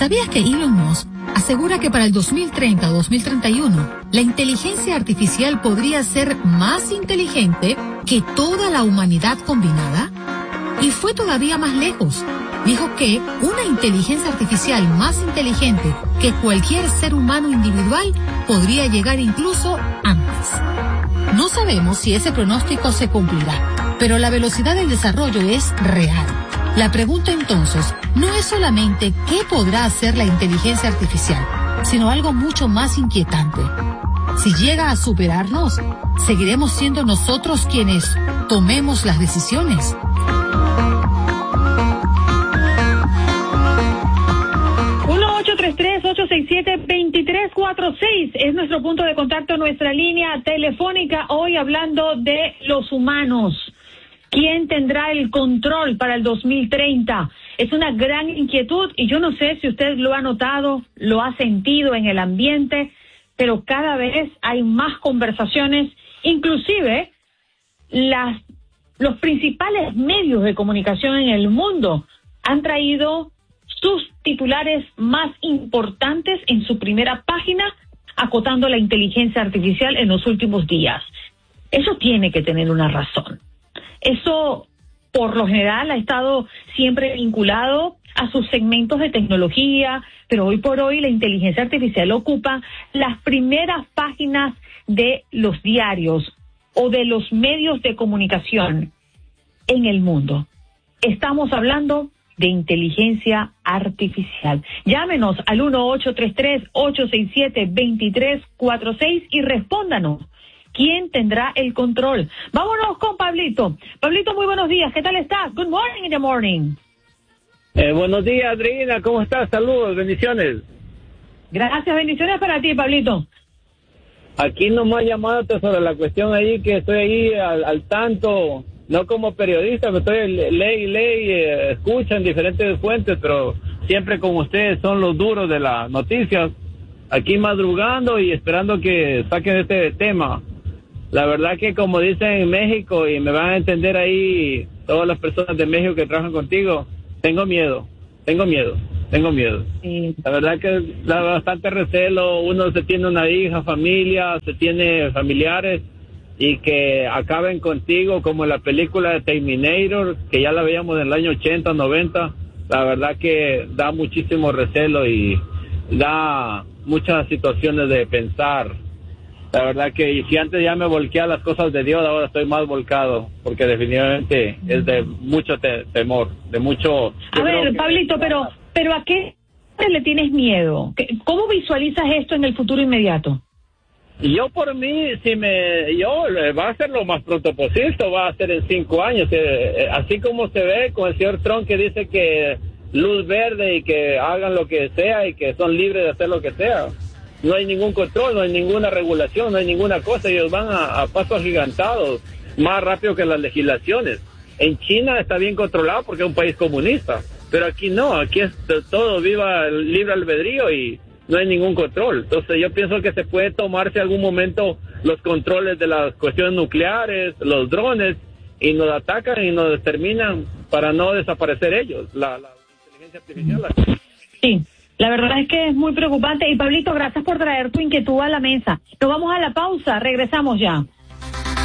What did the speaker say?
¿Sabías que Elon Musk asegura que para el 2030 o 2031 la inteligencia artificial podría ser más inteligente que toda la humanidad combinada? Y fue todavía más lejos. Dijo que una inteligencia artificial más inteligente que cualquier ser humano individual podría llegar incluso antes. No sabemos si ese pronóstico se cumplirá, pero la velocidad del desarrollo es real. La pregunta entonces no es solamente qué podrá hacer la inteligencia artificial, sino algo mucho más inquietante. Si llega a superarnos, ¿seguiremos siendo nosotros quienes tomemos las decisiones? ...867-2346 es nuestro punto de contacto, nuestra línea telefónica, hoy hablando de los humanos. ¿Quién tendrá el control para el 2030? Es una gran inquietud y yo no sé si usted lo ha notado, lo ha sentido en el ambiente, pero cada vez hay más conversaciones, inclusive los principales medios de comunicación en el mundo han traído sus titulares más importantes en su primera página, acotando la inteligencia artificial en los últimos días. Eso tiene que tener una razón. Eso, por lo general, ha estado siempre vinculado a sus segmentos de tecnología, pero hoy por hoy la inteligencia artificial ocupa las primeras páginas de los diarios o de los medios de comunicación en el mundo. Estamos hablando de inteligencia artificial. Llámenos al 1-833-867-2346 y respóndanos. ¿Quién tendrá el control? Vámonos con Pablito. Pablito, muy buenos días. ¿Qué tal estás? Good morning in the morning. Buenos días, Adriana. ¿Cómo estás? Saludos, bendiciones. Gracias, bendiciones para ti, Pablito. Aquí nomás llamándote sobre la cuestión ahí, que estoy ahí al tanto, no como periodista, pero estoy escucho en diferentes fuentes, pero siempre con ustedes son los duros de las noticias, aquí madrugando y esperando que saquen este tema. La verdad que como dicen en México, y me van a entender ahí todas las personas de México que trabajan contigo, tengo miedo. Sí. La verdad que da bastante recelo, uno se tiene una hija, familia, se tiene familiares, y que acaben contigo como la película de Terminator, que ya la veíamos en el año 80, 90, la verdad que da muchísimo recelo y da muchas situaciones de pensar. La verdad que si antes ya me volqué a las cosas de Dios, ahora estoy más volcado, porque definitivamente es de mucho temor, de mucho... A ver, Pablito, pero ¿a qué le tienes miedo? ¿Cómo visualizas esto en el futuro inmediato? Yo por mí, va a ser lo más pronto posible, esto va a ser en 5 años, así como se ve con el señor Trump que dice que luz verde y que hagan lo que sea y que son libres de hacer lo que sea. No hay ningún control, no hay ninguna regulación, no hay ninguna cosa, ellos van a pasos agigantados, más rápido que las legislaciones. En China está bien controlado porque es un país comunista, pero aquí no, aquí es todo viva el libre albedrío y no hay ningún control. Entonces yo pienso que se puede tomarse algún momento los controles de las cuestiones nucleares, los drones, y nos atacan y nos exterminan para no desaparecer ellos, la inteligencia artificial. Sí, la verdad es que es muy preocupante. Y Pablito, gracias por traer tu inquietud a la mesa. Nos vamos a la pausa, regresamos ya.